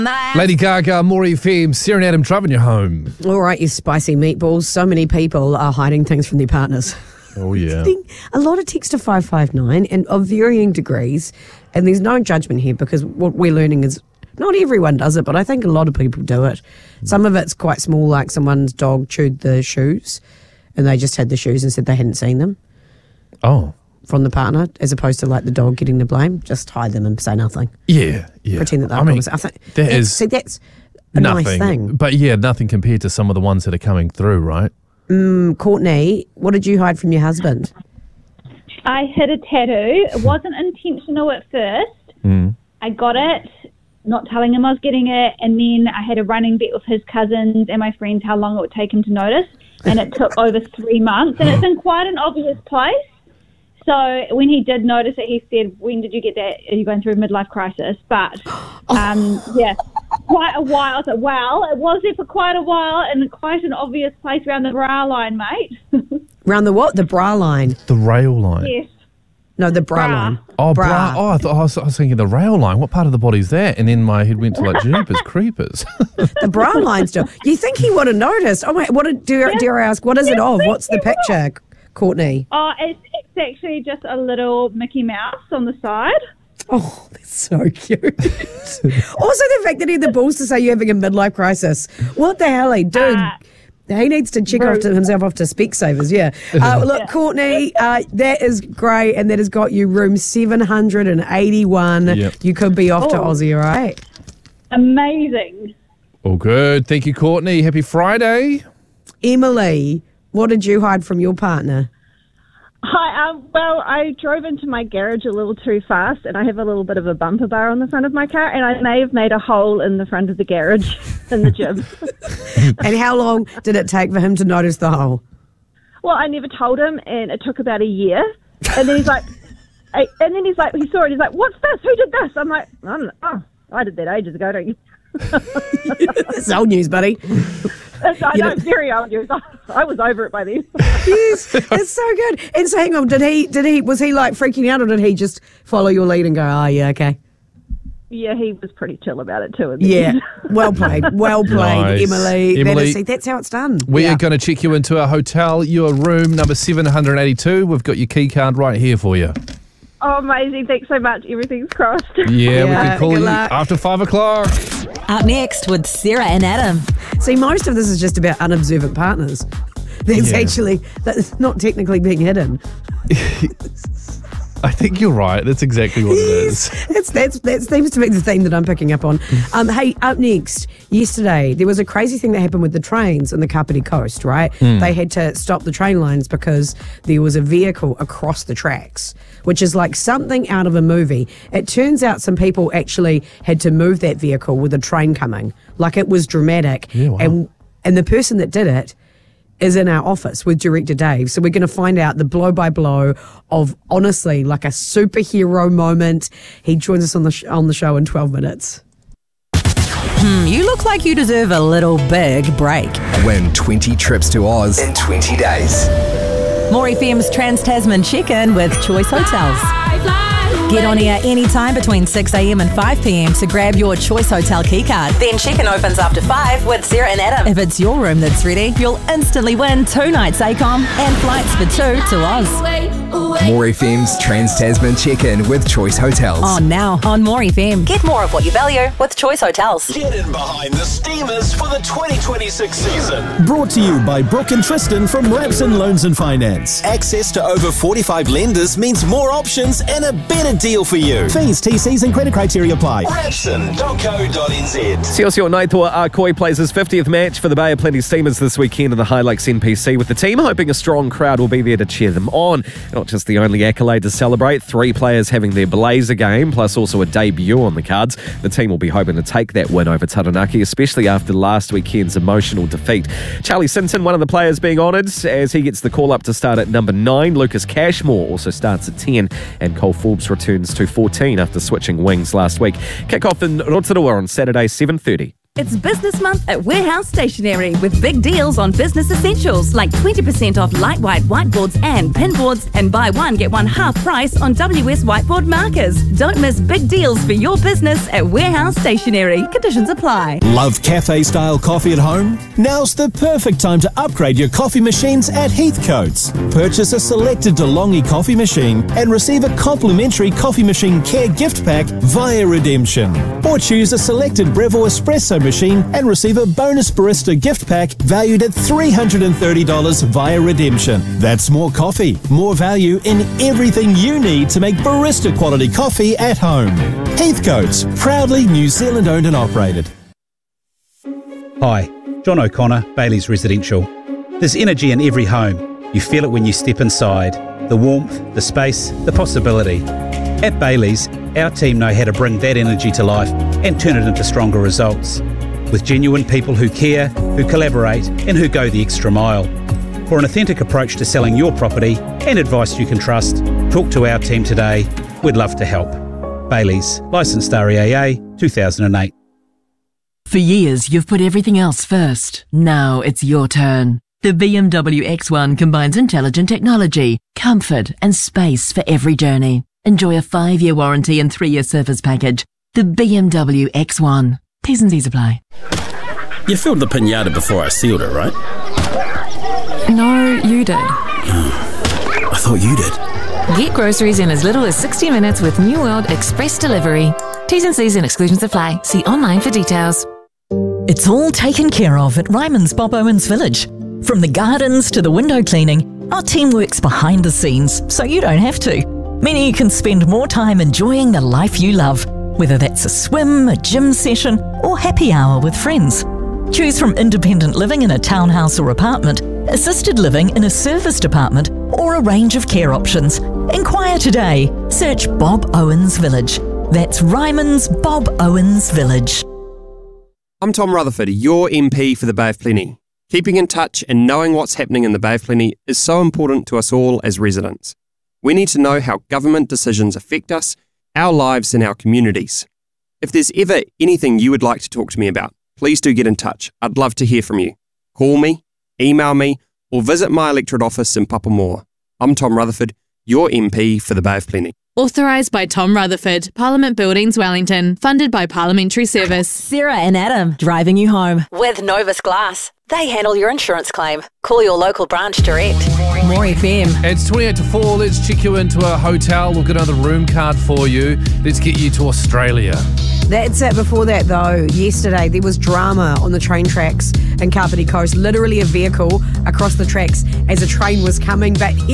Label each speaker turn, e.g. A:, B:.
A: Lady Gaga, Maury FM, Sarah and Adam driving you home.
B: All right, you spicy meatballs. So many people are hiding things from their partners.
A: Oh, yeah.
B: A lot of text to 559 and of varying degrees. And there's no judgment here because what we're learning is not everyone does it, but I think a lot of people do it. Some of it's quite small, like someone's dog chewed the shoes and they just had the shoes and said they hadn't seen them.
A: Oh.
B: From the partner, as opposed to like the dog getting the blame. Just hide them and say nothing.
A: Yeah.
B: Pretend that they're promised. I think that's a
A: nothing,
B: nice thing.
A: But yeah, nothing compared to some of the ones that are coming through, right?
B: Courtney, what did you hide from your husband?
C: I hid a tattoo. It wasn't intentional at first. I got it, not telling him I was getting it, and then I had a running bet with his cousins and my friends how long it would take him to notice, and it took over 3 months, and it's in quite an obvious place. So when he did notice it, he said, "When did you get that? Are you going through a midlife crisis?" But, yeah, quite a while. I was like, well, it was there for quite a while and quite an obvious place around the bra line, mate.
B: Around the what? The bra line?
A: The rail line.
C: Yes.
B: No, the bra line.
A: Oh, bra. Oh, I was thinking the rail line. What part of the body's that? And then my head went to like Jeepers Creepers.
B: The bra line still. You think he would have noticed? Oh, wait, dare I ask, what is it of? What's the picture, Courtney?
C: Oh, it's actually just a little Mickey Mouse on the side.
B: Oh, that's so cute. Also, the fact that he had the balls to say you're having a midlife crisis. What the hell, dude? He needs to check himself off to Specsavers, yeah. Look, Courtney, that is great, and that has got you room 781. Yep. You could be off to Aussie, all right?
C: Amazing.
A: All good. Thank you, Courtney. Happy Friday.
B: Emily, what did you hide from your partner?
D: Hi, well, I drove into my garage a little too fast, and I have a little bit of a bumper bar on the front of my car, and I may have made a hole in the front of the garage in the gym.
B: And how long did it take for him to notice the hole?
D: Well, I never told him, and it took about a year. And then he's like, he saw it, he's like, "What's this? Who did this?" I'm like, I did that ages ago, don't you?
B: It's old news, buddy.
D: I know, very old news. I was over it by then.
B: Yes, it's so good. And so, hang on, was he like freaking out, or did he just follow your lead and go, "Oh yeah, okay"?
D: Yeah, he was pretty chill about it too.
B: Yeah, well played, nice. Emily. That's how it's done.
A: We are going to check you into our hotel, your room number 782. We've got your key card right here for you.
D: Oh, amazing. Thanks so much. Everything's crossed.
A: Yeah, we can call you after 5 o'clock.
E: Up next with Sarah and Adam.
B: See, most of this is just about unobservant partners. That's not technically being hidden.
A: I think you're right. That's exactly what it is.
B: That seems to be the theme that I'm picking up on. Hey, up next, yesterday, there was a crazy thing that happened with the trains on the Kapiti Coast, right? They had to stop the train lines because there was a vehicle across the tracks, which is like something out of a movie. It turns out some people actually had to move that vehicle with a train coming. Like, it was dramatic.
A: Yeah, wow.
B: And the person that did it is in our office with Director Dave. So we're going to find out the blow-by-blow of, honestly, like a superhero moment. He joins us on the show in 12 minutes.
E: You look like you deserve a little big break.
F: Win 20 trips to Oz in 20 days.
E: Maury FM's Trans-Tasman Check-In with Choice Hotels. Get on air anytime between 6 a.m. and 5 p.m. to grab your Choice Hotel keycard. Then check-in opens after 5 with Sarah and Adam. If it's your room that's ready, you'll instantly win 2 nights ACOM and flights for 2 to Oz.
F: Maury FM's Trans-Tasman Check-In with Choice Hotels.
E: On now on Maury FM. Get more of what you value with Choice Hotels.
G: Get in behind the Steamers for the 2026 season.
H: Brought to you by Brooke and Tristan from Rapson Loans and Finance.
G: Access to over 45 lenders means more options and a better deal for you.
H: Fees, TCs and credit criteria apply.
G: Rapson.co.nz.
I: Siosio Naitoa Arkoi plays his 50th match for the Bay of Plenty Steamers this weekend in the High Lakes NPC, with the team hoping a strong crowd will be there to cheer them on. Not just the only accolade to celebrate, 3 players having their blazer game, plus also a debut on the cards. The team will be hoping to take that win over Taranaki, especially after last weekend's emotional defeat. Charlie Sinton, one of the players being honoured, as he gets the call up to start at number 9. Lucas Cashmore also starts at 10, and Cole Forbes returns to 14 after switching wings last week. Kick off in Rotorua on Saturday, 7:30.
J: It's Business Month at Warehouse Stationery with big deals on business essentials like 20% off light white whiteboards and pinboards, and buy one get one half price on WS whiteboard markers. Don't miss big deals for your business at Warehouse Stationery. Conditions apply.
H: Love cafe-style coffee at home? Now's the perfect time to upgrade your coffee machines at Heathcote's. Purchase a selected DeLonghi coffee machine and receive a complimentary coffee machine care gift pack via redemption. Or choose a selected Breville espresso machine and receive a bonus barista gift pack valued at $330 via redemption. That's more coffee, more value in everything you need to make barista quality coffee at home. Heathcote's, proudly New Zealand owned and operated.
K: Hi, John O'Connor, Bailey's Residential. There's energy in every home. You feel it when you step inside. The warmth, the space, the possibility. At Bailey's, our team know how to bring that energy to life and turn it into stronger results. With genuine people who care, who collaborate, and who go the extra mile. For an authentic approach to selling your property and advice you can trust, talk to our team today. We'd love to help. Bailey's, licensed REAA 2008.
L: For years, you've put everything else first. Now it's your turn. The BMW X1 combines intelligent technology, comfort, and space for every journey. Enjoy a 5-year warranty and 3-year service package. The BMW X1. T's and C's apply.
M: You filled the pinata before I sealed it, right?
N: No, you did.
M: I thought you did.
N: Get groceries in as little as 60 minutes with New World Express Delivery. T's and C's and exclusions apply. See online for details.
O: It's all taken care of at Ryman's Bob Owens Village. From the gardens to the window cleaning, our team works behind the scenes so you don't have to. Meaning you can spend more time enjoying the life you love, whether that's a swim, a gym session, or happy hour with friends. Choose from independent living in a townhouse or apartment, assisted living in a serviced apartment, or a range of care options. Inquire today. Search Bob Owens Village. That's Ryman's Bob Owens Village.
P: I'm Tom Rutherford, your MP for the Bay of Plenty. Keeping in touch and knowing what's happening in the Bay of Plenty is so important to us all as residents. We need to know how government decisions affect us, our lives and our communities. If there's ever anything you would like to talk to me about, please do get in touch. I'd love to hear from you. Call me, email me, or visit my electorate office in Papamoa. I'm Tom Rutherford, your MP for the Bay of Plenty.
Q: Authorised by Tom Rutherford, Parliament Buildings, Wellington. Funded by Parliamentary Service.
E: Sarah and Adam, driving you home. With Novus Glass. They handle your insurance claim. Call your local branch direct. More FM.
A: It's 28 to 4. Let's check you into a hotel. We'll get another room card for you. Let's get you to Australia.
B: That's it. Before that, though, yesterday there was drama on the train tracks in Kapiti Coast. Literally a vehicle across the tracks as a train was coming, but